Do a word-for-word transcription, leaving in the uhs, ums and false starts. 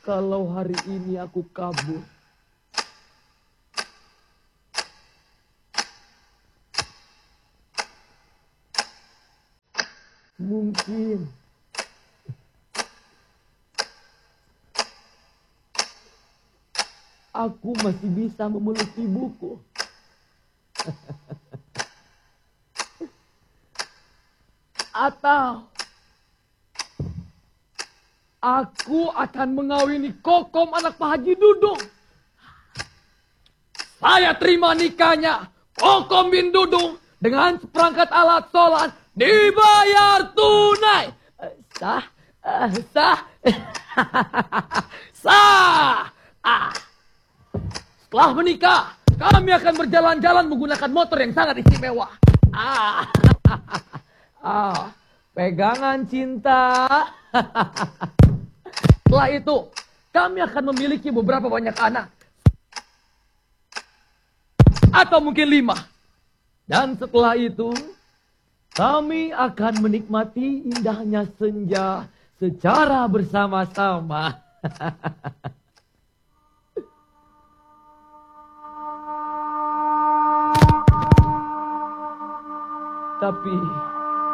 kalau hari ini aku kabur, mungkin aku masih bisa memeluk ibuku. Atau aku akan mengawini Kokom anak Pak Haji Dudung. Saya terima nikahnya Kokom bin Dudung dengan seperangkat alat sholat dibayar tunai. Sah, uh, sah, sah. Ah. Setelah menikah, kami akan berjalan-jalan menggunakan motor yang sangat istimewa. Ah. Ah, pegangan cinta. Setelah itu, kami akan memiliki beberapa banyak anak. Atau mungkin lima. Dan setelah itu, kami akan menikmati indahnya senja secara bersama-sama. Tapi